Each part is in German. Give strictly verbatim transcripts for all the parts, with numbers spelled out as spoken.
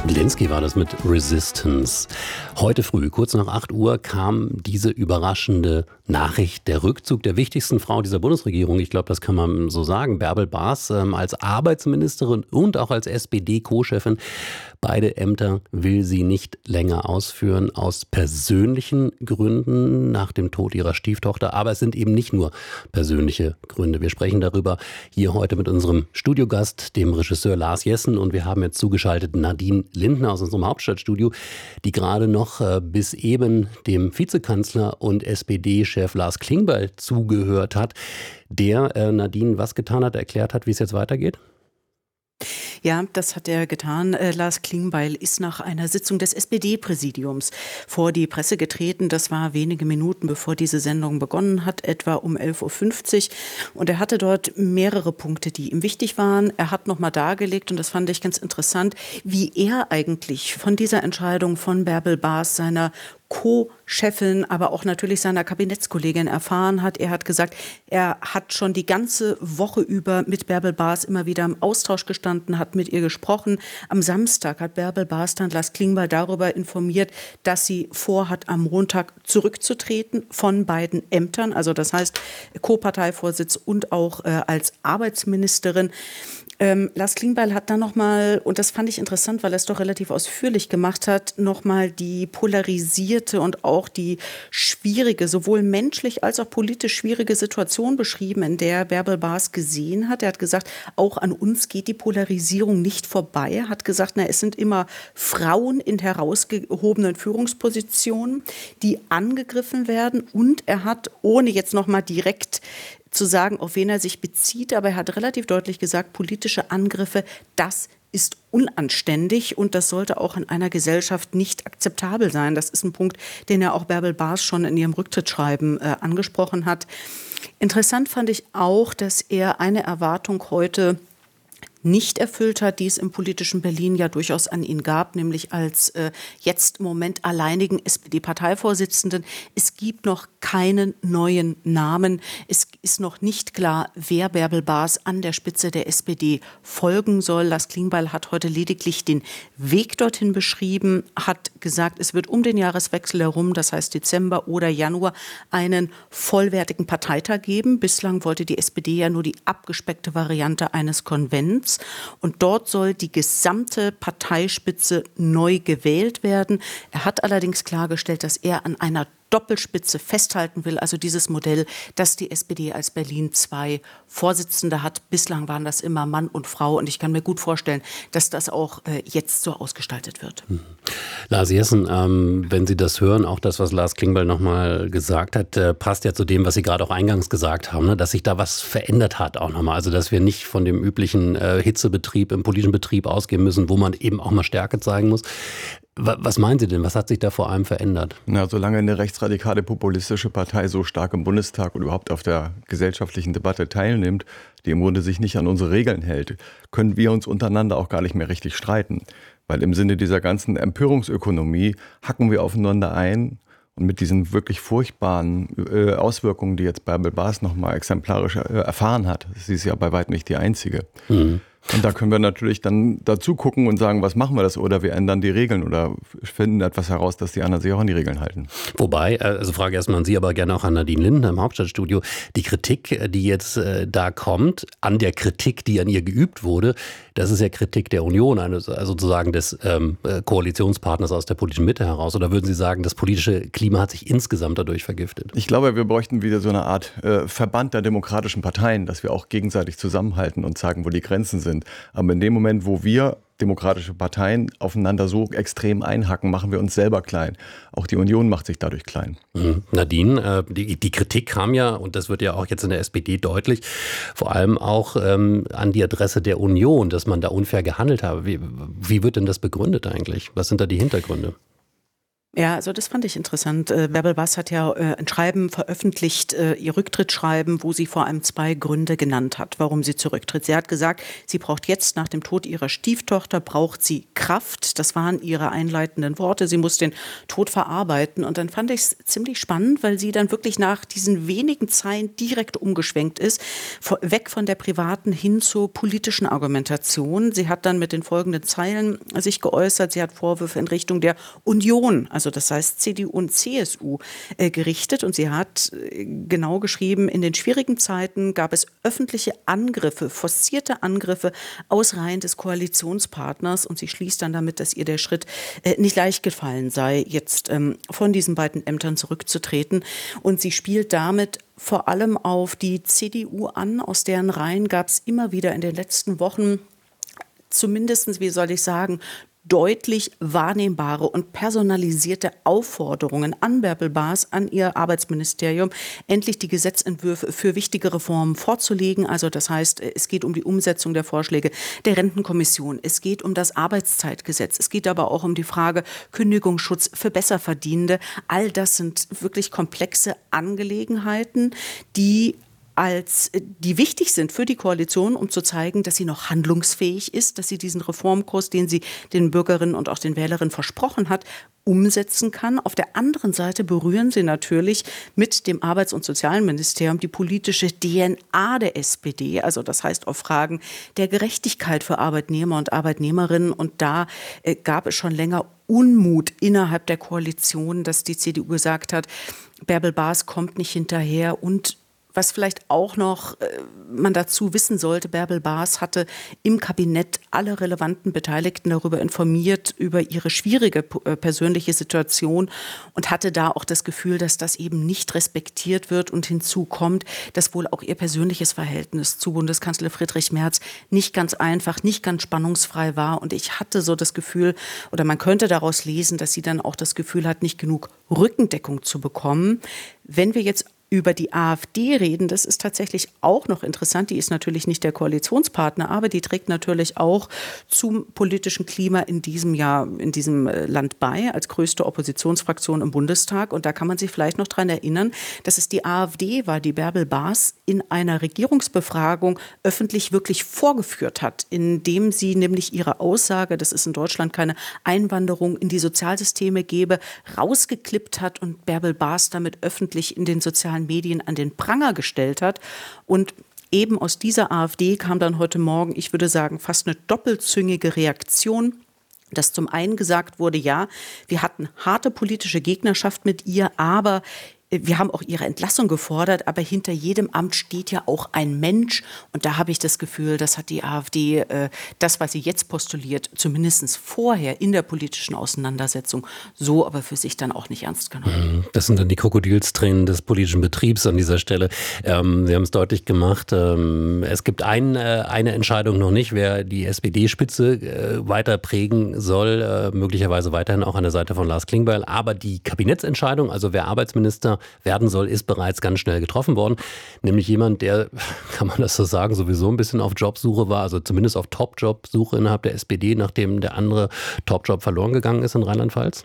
Linsky war das mit Resistance. Heute früh, kurz nach acht Uhr, kam diese überraschende Nachricht, der Rückzug der wichtigsten Frau dieser Bundesregierung, ich glaube, das kann man so sagen, Bärbel Baas, ähm, als Arbeitsministerin und auch als S P D-Co-Chefin. Beide Ämter will sie nicht länger ausführen, aus persönlichen Gründen nach dem Tod ihrer Stieftochter. Aber es sind eben nicht nur persönliche Gründe. Wir sprechen darüber hier heute mit unserem Studiogast, dem Regisseur Lars Jessen. Und wir haben jetzt zugeschaltet Nadine Lindner aus unserem Hauptstadtstudio, die gerade noch äh, bis eben dem Vizekanzler und S P D-Chef Lars Klingbeil zugehört hat, der äh, Nadine was getan hat, erklärt hat, wie es jetzt weitergeht. Ja, das hat er getan. Äh, Lars Klingbeil ist nach einer Sitzung des S P D-Präsidiums vor die Presse getreten. Das war wenige Minuten, bevor diese Sendung begonnen hat, etwa um elf Uhr fünfzig. Und er hatte dort mehrere Punkte, die ihm wichtig waren. Er hat nochmal dargelegt, und das fand ich ganz interessant, wie er eigentlich von dieser Entscheidung von Bärbel Baas, seiner Co-Chefin, aber auch natürlich seiner Kabinettskollegin erfahren hat. Er hat gesagt, er hat schon die ganze Woche über mit Bärbel Baas immer wieder im Austausch gestanden, hat mit ihr gesprochen. Am Samstag hat Bärbel Baas dann Lars Klingbeil darüber informiert, dass sie vorhat, am Montag zurückzutreten von beiden Ämtern. Also das heißt, Co-Parteivorsitz und auch äh, als Arbeitsministerin. Ähm, Lars Klingbeil hat dann nochmal, und das fand ich interessant, weil er es doch relativ ausführlich gemacht hat, nochmal die polarisierte und auch die schwierige, sowohl menschlich als auch politisch schwierige Situation beschrieben, in der Bärbel Baas gesehen hat. Er hat gesagt, auch an uns geht die Polarisierung nicht vorbei. Er hat gesagt, na, es sind immer Frauen in herausgehobenen Führungspositionen, die angegriffen werden. Und er hat, ohne jetzt nochmal direkt zu sagen, auf wen er sich bezieht, aber er hat relativ deutlich gesagt, politische Angriffe, das ist unanständig und das sollte auch in einer Gesellschaft nicht akzeptabel sein. Das ist ein Punkt, den er auch Bärbel Baas schon in ihrem Rücktrittsschreiben äh, angesprochen hat. Interessant fand ich auch, dass er eine Erwartung heute nicht erfüllt hat, die es im politischen Berlin ja durchaus an ihn gab, nämlich als äh, jetzt im Moment alleinigen S P D-Parteivorsitzenden. Es gibt noch keinen neuen Namen. Es ist noch nicht klar, wer Bärbel Baas an der Spitze der S P D folgen soll. Lars Klingbeil hat heute lediglich den Weg dorthin beschrieben, hat gesagt, es wird um den Jahreswechsel herum, das heißt Dezember oder Januar, einen vollwertigen Parteitag geben. Bislang wollte die S P D ja nur die abgespeckte Variante eines Konvents. Und dort soll die gesamte Parteispitze neu gewählt werden. Er hat allerdings klargestellt, dass er an einer Doppelspitze festhalten will, also dieses Modell, dass die S P D als Berlin zwei Vorsitzende hat. Bislang waren das immer Mann und Frau und ich kann mir gut vorstellen, dass das auch äh, jetzt so ausgestaltet wird. Mhm. Lars Jessen, ähm, wenn Sie das hören, auch das, was Lars Klingbeil nochmal gesagt hat, äh, passt ja zu dem, was Sie gerade auch eingangs gesagt haben, ne? Dass sich da was verändert hat auch nochmal. Also dass wir nicht von dem üblichen äh, Hitzebetrieb im politischen Betrieb ausgehen müssen, wo man eben auch mal Stärke zeigen muss. Was meinen Sie denn? Was hat sich da vor allem verändert? Na, solange eine rechtsradikale populistische Partei so stark im Bundestag und überhaupt auf der gesellschaftlichen Debatte teilnimmt, die im Grunde sich nicht an unsere Regeln hält, können wir uns untereinander auch gar nicht mehr richtig streiten. Weil im Sinne dieser ganzen Empörungsökonomie hacken wir aufeinander ein. Und mit diesen wirklich furchtbaren äh, Auswirkungen, die jetzt Bärbel Baas nochmal exemplarisch äh, erfahren hat, sie ist ja bei weitem nicht die einzige. Mhm. Und da können wir natürlich dann dazu gucken und sagen, was machen wir das? Oder wir ändern die Regeln oder finden etwas heraus, dass die anderen sich auch an die Regeln halten. Wobei, also Frage erstmal an Sie, aber gerne auch an Nadine Lindner im Hauptstadtstudio. Die Kritik, die jetzt äh, da kommt, an der Kritik, die an ihr geübt wurde, das ist ja Kritik der Union, also sozusagen des ähm, Koalitionspartners aus der politischen Mitte heraus. Oder würden Sie sagen, das politische Klima hat sich insgesamt dadurch vergiftet? Ich glaube, wir bräuchten wieder so eine Art äh, Verband der demokratischen Parteien, dass wir auch gegenseitig zusammenhalten und sagen, wo die Grenzen sind. Aber in dem Moment, wo wir demokratische Parteien aufeinander so extrem einhacken, machen wir uns selber klein. Auch die Union macht sich dadurch klein. Mhm. Nadine, äh, die, die Kritik kam ja, und das wird ja auch jetzt in der S P D deutlich, vor allem auch ähm, an die Adresse der Union, dass man da unfair gehandelt habe. Wie, wie wird denn das begründet eigentlich? Was sind da die Hintergründe? Ja, also das fand ich interessant. Äh, Bärbel Baas hat ja äh, ein Schreiben veröffentlicht, äh, ihr Rücktrittsschreiben, wo sie vor allem zwei Gründe genannt hat, warum sie zurücktritt. Sie hat gesagt, sie braucht jetzt nach dem Tod ihrer Stieftochter, braucht sie Kraft. Das waren ihre einleitenden Worte. Sie muss den Tod verarbeiten. Und dann fand ich es ziemlich spannend, weil sie dann wirklich nach diesen wenigen Zeilen direkt umgeschwenkt ist, vor, weg von der privaten hin zur politischen Argumentation. Sie hat dann mit den folgenden Zeilen sich geäußert. Sie hat Vorwürfe in Richtung der Union, also das heißt C D U und C S U, äh, gerichtet. Und sie hat äh, genau geschrieben, in den schwierigen Zeiten gab es öffentliche Angriffe, forcierte Angriffe aus Reihen des Koalitionspartners. Und sie schließt dann damit, dass ihr der Schritt äh, nicht leicht gefallen sei, jetzt ähm, von diesen beiden Ämtern zurückzutreten. Und sie spielt damit vor allem auf die C D U an, aus deren Reihen gab es immer wieder in den letzten Wochen zumindest, wie soll ich sagen, deutlich wahrnehmbare und personalisierte Aufforderungen an Bärbel Baas, an ihr Arbeitsministerium, endlich die Gesetzentwürfe für wichtige Reformen vorzulegen. Also das heißt, es geht um die Umsetzung der Vorschläge der Rentenkommission. Es geht um das Arbeitszeitgesetz. Es geht aber auch um die Frage Kündigungsschutz für Besserverdienende. All das sind wirklich komplexe Angelegenheiten, die als die wichtig sind für die Koalition, um zu zeigen, dass sie noch handlungsfähig ist, dass sie diesen Reformkurs, den sie den Bürgerinnen und auch den Wählerinnen versprochen hat, umsetzen kann. Auf der anderen Seite berühren sie natürlich mit dem Arbeits- und Sozialministerium die politische D N A der S P D, also das heißt auf Fragen der Gerechtigkeit für Arbeitnehmer und Arbeitnehmerinnen. Und da äh, gab es schon länger Unmut innerhalb der Koalition, dass die C D U gesagt hat, Bärbel Baas kommt nicht hinterher. Und was vielleicht auch noch äh, man dazu wissen sollte, Bärbel Baas hatte im Kabinett alle relevanten Beteiligten darüber informiert, über ihre schwierige äh, persönliche Situation und hatte da auch das Gefühl, dass das eben nicht respektiert wird. Und hinzu kommt, dass wohl auch ihr persönliches Verhältnis zu Bundeskanzler Friedrich Merz nicht ganz einfach, nicht ganz spannungsfrei war. Und ich hatte so das Gefühl, oder man könnte daraus lesen, dass sie dann auch das Gefühl hat, nicht genug Rückendeckung zu bekommen. Wenn wir jetzt über die AfD reden, das ist tatsächlich auch noch interessant. Die ist natürlich nicht der Koalitionspartner, aber die trägt natürlich auch zum politischen Klima in diesem Jahr, in diesem Land bei, als größte Oppositionsfraktion im Bundestag. Und da kann man sich vielleicht noch dran erinnern, dass es die AfD war, die Bärbel Baas in einer Regierungsbefragung öffentlich wirklich vorgeführt hat, indem sie nämlich ihre Aussage, dass es in Deutschland keine Einwanderung in die Sozialsysteme gebe, rausgeklippt hat und Bärbel Baas damit öffentlich in den sozialen Medien an den Pranger gestellt hat. Und eben aus dieser AfD kam dann heute Morgen, ich würde sagen, fast eine doppelzüngige Reaktion, dass zum einen gesagt wurde, ja, wir hatten harte politische Gegnerschaft mit ihr, aber wir haben auch ihre Entlassung gefordert, aber hinter jedem Amt steht ja auch ein Mensch. Und da habe ich das Gefühl, das hat die AfD, äh, das, was sie jetzt postuliert, zumindest vorher in der politischen Auseinandersetzung, so aber für sich dann auch nicht ernst genommen. Das sind dann die Krokodilstränen des politischen Betriebs an dieser Stelle. Ähm, Sie haben es deutlich gemacht. Ähm, es gibt ein, äh, eine Entscheidung noch nicht, wer die S P D-Spitze äh, weiter prägen soll, äh, möglicherweise weiterhin auch an der Seite von Lars Klingbeil. Aber die Kabinettsentscheidung, also wer Arbeitsminister werden soll, ist bereits ganz schnell getroffen worden. Nämlich jemand, der, kann man das so sagen, sowieso ein bisschen auf Jobsuche war, also zumindest auf Top-Jobsuche innerhalb der S P D, nachdem der andere Top-Job verloren gegangen ist in Rheinland-Pfalz?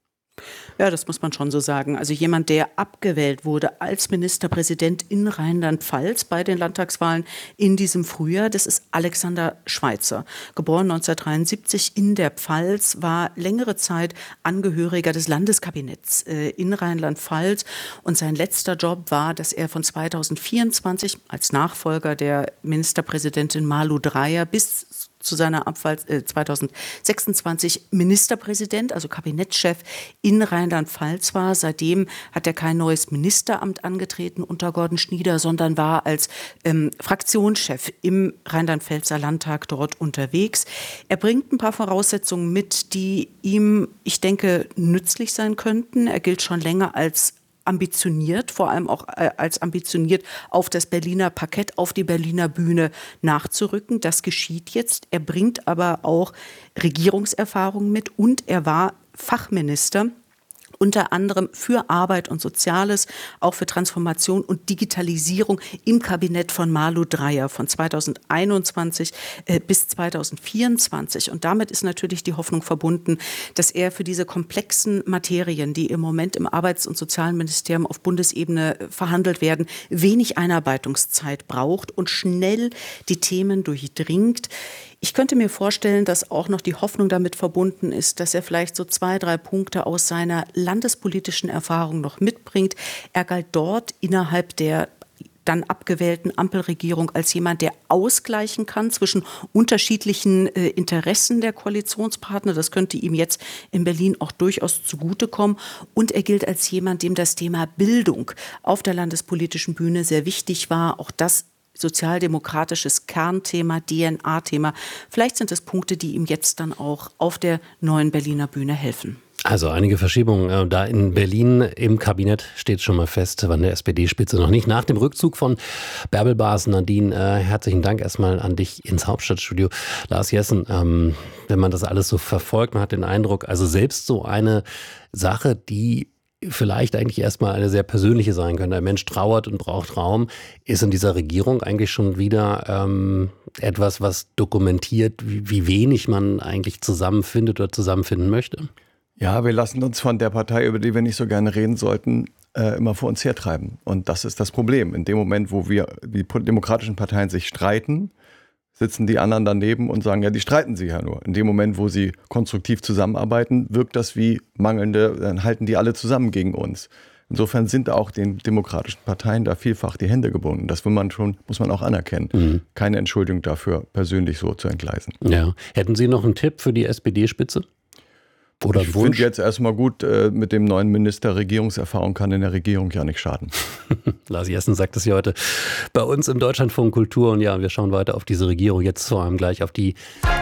Ja, das muss man schon so sagen. Also jemand, der abgewählt wurde als Ministerpräsident in Rheinland-Pfalz bei den Landtagswahlen in diesem Frühjahr, das ist Alexander Schweitzer. Geboren neunzehnhundertdreiundsiebzig in der Pfalz, war längere Zeit Angehöriger des Landeskabinetts äh, in Rheinland-Pfalz. Und sein letzter Job war, dass er von zweitausendvierundzwanzig als Nachfolger der Ministerpräsidentin Malu Dreyer bis zu seiner Abwahl äh, zweitausendsechsundzwanzig Ministerpräsident, also Kabinettschef in Rheinland-Pfalz war. Seitdem hat er kein neues Ministeramt angetreten unter Gordon Schnieder, sondern war als ähm, Fraktionschef im Rheinland-Pfälzer Landtag dort unterwegs. Er bringt ein paar Voraussetzungen mit, die ihm, ich denke, nützlich sein könnten. Er gilt schon länger als ambitioniert, vor allem auch äh, als ambitioniert auf das Berliner Parkett, auf die Berliner Bühne nachzurücken. Das geschieht jetzt. Er bringt aber auch Regierungserfahrung mit und er war Fachminister unter anderem für Arbeit und Soziales, auch für Transformation und Digitalisierung im Kabinett von Malu Dreyer von zweitausendeinundzwanzig äh, bis zweitausendvierundzwanzig. Und damit ist natürlich die Hoffnung verbunden, dass er für diese komplexen Materien, die im Moment im Arbeits- und Sozialministerium auf Bundesebene verhandelt werden, wenig Einarbeitungszeit braucht und schnell die Themen durchdringt. Ich könnte mir vorstellen, dass auch noch die Hoffnung damit verbunden ist, dass er vielleicht so zwei, drei Punkte aus seiner landespolitischen Erfahrung noch mitbringt. Er galt dort innerhalb der dann abgewählten Ampelregierung als jemand, der ausgleichen kann zwischen unterschiedlichen äh, Interessen der Koalitionspartner. Das könnte ihm jetzt in Berlin auch durchaus zugutekommen. Und er gilt als jemand, dem das Thema Bildung auf der landespolitischen Bühne sehr wichtig war. Auch das sozialdemokratisches Kernthema, D N A-Thema. Vielleicht sind es Punkte, die ihm jetzt dann auch auf der neuen Berliner Bühne helfen. Also einige Verschiebungen. Da in Berlin im Kabinett steht schon mal fest, wann der S P D-Spitze noch nicht. Nach dem Rückzug von Bärbel Baas, Nadine, äh, herzlichen Dank erstmal an dich ins Hauptstadtstudio. Lars Jessen, ähm, wenn man das alles so verfolgt, man hat den Eindruck, also selbst so eine Sache, die vielleicht eigentlich erstmal eine sehr persönliche sein könnte. Ein Mensch trauert und braucht Raum, ist in dieser Regierung eigentlich schon wieder ähm, etwas, was dokumentiert, wie, wie wenig man eigentlich zusammenfindet oder zusammenfinden möchte. Ja, wir lassen uns von der Partei, über die wir nicht so gerne reden sollten, äh, immer vor uns hertreiben. Und das ist das Problem. In dem Moment, wo wir, die demokratischen Parteien sich streiten, sitzen die anderen daneben und sagen, ja, die streiten sich ja nur. In dem Moment, wo sie konstruktiv zusammenarbeiten, wirkt das wie mangelnde, dann halten die alle zusammen gegen uns. Insofern sind auch den demokratischen Parteien da vielfach die Hände gebunden. Das will man schon, muss man auch anerkennen. Mhm. Keine Entschuldigung dafür, persönlich so zu entgleisen. Ja. Hätten Sie noch einen Tipp für die S P D-Spitze? Oder ich finde jetzt erstmal gut, mit dem neuen Minister Regierungserfahrung kann in der Regierung ja nicht schaden. Lars Jessen sagt es hier heute bei uns im Deutschlandfunk Kultur. Und ja, wir schauen weiter auf diese Regierung. Jetzt vor allem gleich auf die,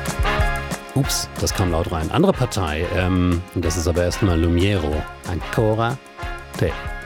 ups, das kam laut rein, andere Partei. Ähm, das ist aber erstmal Lumiero. Ancora te.